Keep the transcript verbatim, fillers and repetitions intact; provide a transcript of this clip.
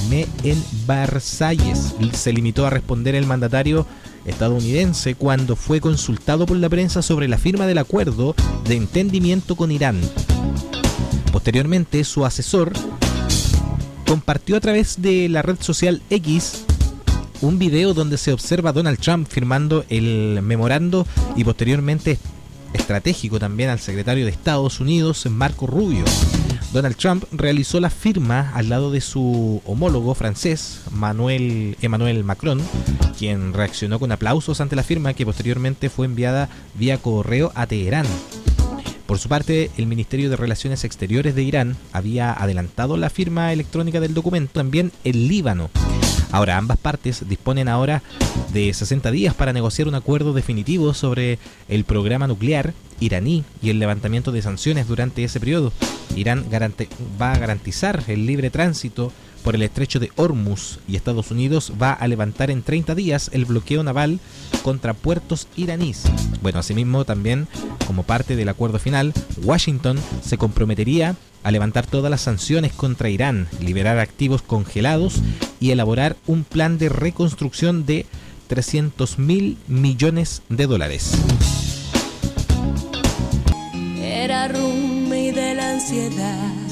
firmé en Versalles. Se limitó a responder el mandatario estadounidense cuando fue consultado por la prensa sobre la firma del acuerdo de entendimiento con Irán. Posteriormente, su asesor compartió a través de la red social X un video donde se observa a Donald Trump firmando el memorando y posteriormente estratégico también al secretario de Estados Unidos, Marco Rubio. Donald Trump realizó la firma al lado de su homólogo francés, Manuel, Emmanuel Macron, quien reaccionó con aplausos ante la firma que posteriormente fue enviada vía correo a Teherán. Por su parte, el Ministerio de Relaciones Exteriores de Irán había adelantado la firma electrónica del documento, también el Líbano. Ahora, ambas partes disponen ahora de sesenta días para negociar un acuerdo definitivo sobre el programa nuclear iraní y el levantamiento de sanciones durante ese periodo. Irán garante- va a garantizar el libre tránsito por el estrecho de Hormuz y Estados Unidos va a levantar en treinta días el bloqueo naval contra puertos iraníes. Bueno, asimismo también, como parte del acuerdo final, Washington se comprometería a levantar todas las sanciones contra Irán, liberar activos congelados y elaborar un plan de reconstrucción de trescientos mil millones de dólares. Era Rumi de la ansiedad.